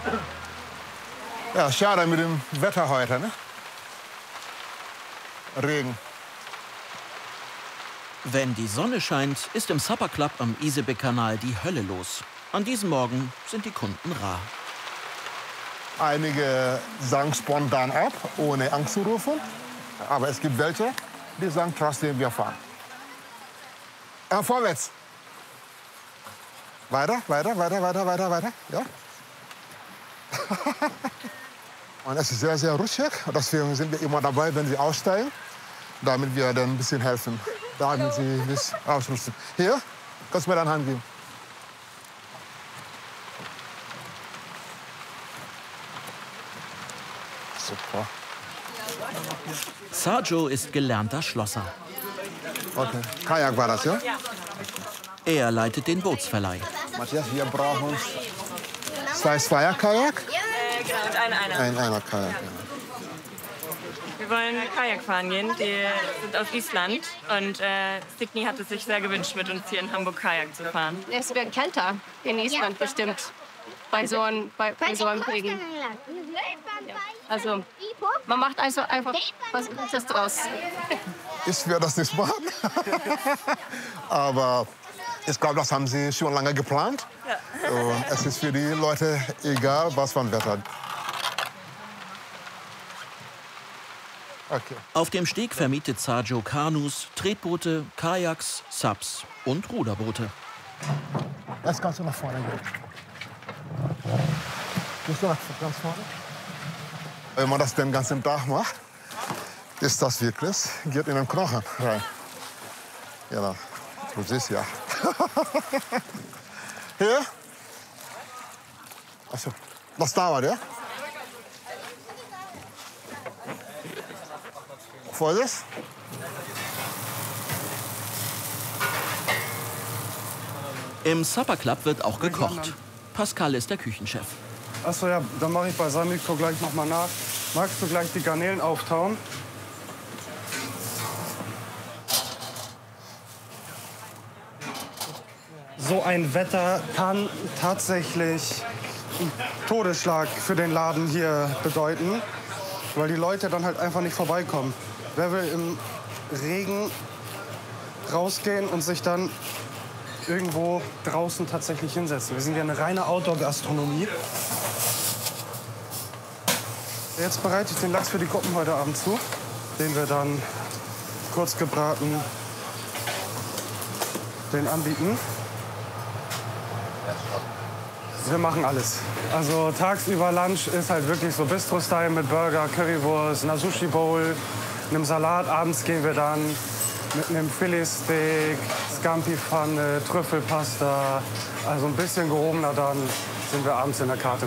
Ja, schade mit dem Wetter heute, ne? Regen. Wenn die Sonne scheint, ist im Supper Club am Isebeck-Kanal die Hölle los. An diesem Morgen sind die Kunden rar. Einige sagen spontan ab, ohne Angst zu rufen. Aber es gibt welche, die sagen trotzdem, wir fahren. Vorwärts. Weiter, weiter, weiter, weiter, weiter, weiter. Ja. Und es ist sehr, sehr rutschig. Deswegen sind wir immer dabei, wenn sie aussteigen, damit wir dann ein bisschen helfen, damit sie nicht ausrutschen. Hier, kannst du mir deine Hand geben. Super. Sergio ist gelernter Schlosser. Okay. Kajak war das, ja? Er leitet den Bootsverleih. Matthias, wir brauchen zwei Zweier-Kajak. Genau, und einer. Ein Einer-Kajak, ja. Wir wollen Kajak fahren gehen. Die sind aus Island. Und Signy hat es sich sehr gewünscht, mit uns hier in Hamburg Kajak zu fahren. Es wird kälter in Island bestimmt. Bei so einem Regen. Ja. Also, man macht also einfach was Gutes draus. Ich werde das nicht machen. Aber ich glaube, das haben sie schon lange geplant. Ja. Und es ist für die Leute egal, was für ein Wetter. Okay. Auf dem Steg vermietet Sergio Kanus, Tretboote, Kajaks, Subs und Ruderboote. Jetzt kannst du nach vorne gehen. Gehst du nach ganz vorne? Wenn man das den ganzen Tag macht, ist das wirklich, geht in den Knochen rein. Genau, du siehst ja. Hier? Achso, das dauert, ja? Vorsicht. Im Supper Club wird auch gekocht. Pascal ist der Küchenchef. Achso, ja, dann mache ich bei Samiko gleich noch mal nach. Magst du gleich die Garnelen auftauen? So ein Wetter kann tatsächlich einen Todesschlag für den Laden hier bedeuten, weil die Leute dann halt einfach nicht vorbeikommen. Wer will im Regen rausgehen und sich dann irgendwo draußen tatsächlich hinsetzen? Wir sind ja eine reine Outdoor-Gastronomie. Jetzt bereite ich den Lachs für die Gruppen heute Abend zu, den wir dann kurz gebraten den anbieten. Wir machen alles. Also tagsüber Lunch ist halt wirklich so Bistro-Style mit Burger, Currywurst, einer Sushi-Bowl, einem Salat. Abends gehen wir dann mit einem Filetsteak, Scampi-Pfanne, Trüffelpasta. Also ein bisschen gehobener, dann sind wir abends in der Karte.